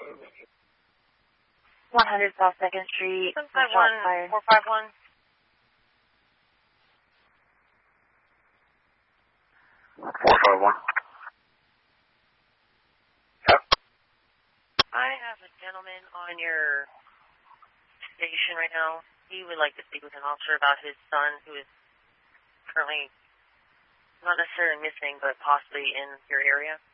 100 South 2nd Street. 751 451. 451. Yep. I have a gentleman on your station right now. He would like to speak with an officer about his son who is currently not necessarily missing, but possibly in your area.